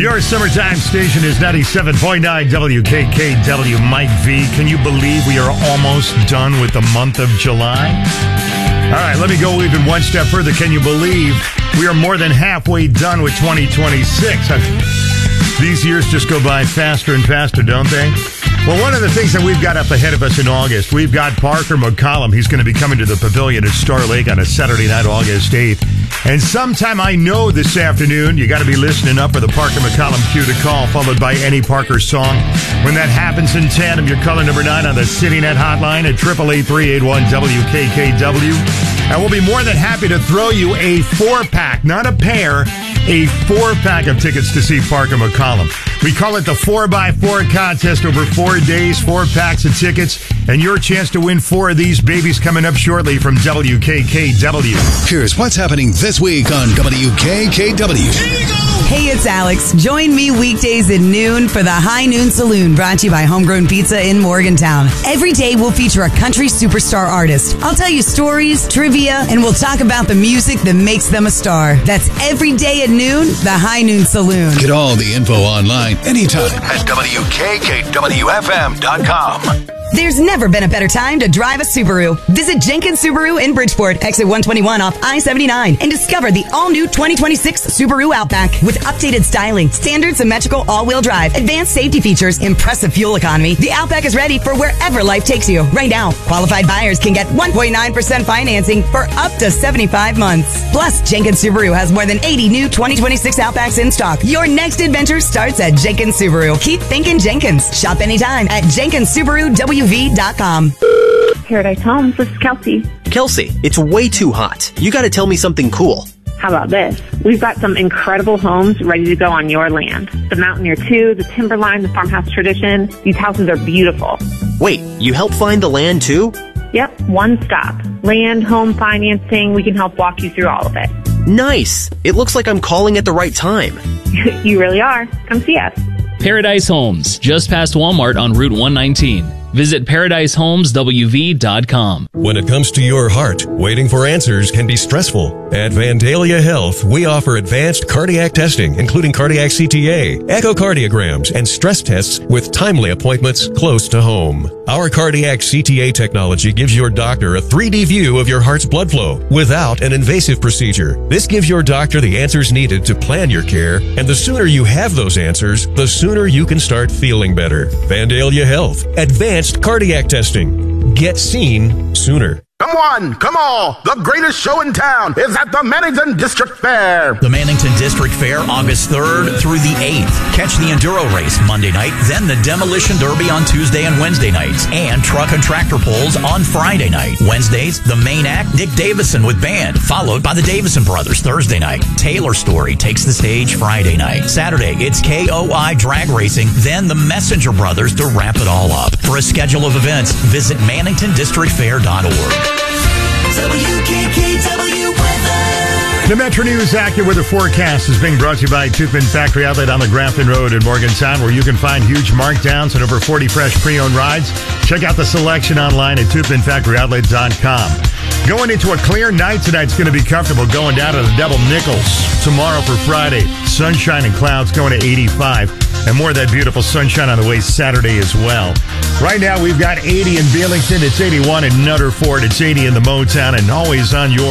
Your summertime station is 97.9 WKKW. Mike V. Can you believe we are almost done with the month of July? All right, let me go even one step further. Can you believe we are more than halfway done with 2026? These years just go by faster and faster, don't they? Well, one of the things that we've got up ahead of us in August, we've got Parker McCollum. He's going to be coming to the Pavilion at Star Lake on a Saturday night, August 8th. And sometime I know this afternoon, you got to be listening up for the Parker McCollum cue to call, followed by any Parker song. When that happens in tandem, your caller number 9 on the CityNet hotline at 888-381-WKKW. And we'll be more than happy to throw you a 4-pack, not a pair, a 4-pack of tickets to see Parker McCollum. We call it the 4x4 contest over 4 days, 4 packs of tickets, and your chance to win 4 of these babies coming up shortly from WKKW. Here's what's happening this week on WKKW. Hey, it's Alex. Join me weekdays at noon for the High Noon Saloon, brought to you by Homegrown Pizza in Morgantown. Every day we'll feature a country superstar artist. I'll tell you stories, trivia, and we'll talk about the music that makes them a star. That's every day at noon, the High Noon Saloon. Get all the info online anytime at WKKWFM.com. There's never been a better time to drive a Subaru. Visit Jenkins Subaru in Bridgeport, exit 121 off I-79, and discover the all-new 2026 Subaru Outback with updated styling, standard symmetrical all-wheel drive, advanced safety features, impressive fuel economy. The Outback is ready for wherever life takes you. Right now, qualified buyers can get 1.9% financing for up to 75 months. Plus, Jenkins Subaru has more than 80 new 2026 Outbacks in stock. Your next adventure starts at Jenkins Subaru. Keep thinking Jenkins. Shop anytime at JenkinsSubaruWV.com. Paradise Homes, this is Kelsey. Kelsey, it's way too hot. You gotta tell me something cool. How about this? We've got some incredible homes ready to go on your land. The Mountaineer 2, the Timberline, the Farmhouse Tradition. These houses are beautiful. Wait, you help find the land too? Yep, one stop. Land, home financing, we can help walk you through all of it. Nice. It looks like I'm calling at the right time. You really are. Come see us. Paradise Homes, just past Walmart on Route 119. Visit ParadiseHomesWV.com. When it comes to your heart, waiting for answers can be stressful. At Vandalia Health, we offer advanced cardiac testing, including cardiac CTA, echocardiograms, and stress tests with timely appointments close to home. Our cardiac CTA technology gives your doctor a 3D view of your heart's blood flow without an invasive procedure. This gives your doctor the answers needed to plan your care, and the sooner you have those answers, the sooner you can start feeling better. Vandalia Health. Advanced cardiac testing. Get seen sooner. Come on, come all. The greatest show in town is at the Mannington District Fair. The Mannington District Fair, August 3rd through the 8th. Catch the Enduro Race Monday night, then the Demolition Derby on Tuesday and Wednesday nights, and truck and tractor pulls on Friday night. Wednesdays, the main act, Dick Davison with band, followed by the Davison Brothers Thursday night. Taylor Story takes the stage Friday night. Saturday, it's KOI Drag Racing, then the Messenger Brothers to wrap it all up. For a schedule of events, visit ManningtonDistrictFair.org. WKKW weather. The Metro News AccuWeather forecast is being brought to you by Toothman Factory Outlet on the Grafton Road in Morgantown, where you can find huge markdowns and over 40 fresh pre-owned rides. Check out the selection online at ToothmanFactoryOutlet.com. Going into a clear night tonight, it's going to be comfortable going down to the double nickels. Tomorrow for Friday, sunshine and clouds going to 85. And more of that beautiful sunshine on the way Saturday as well. Right now, we've got 80 in Belington. It's 81 in Nutter Fort. It's 80 in the Motown, and always on your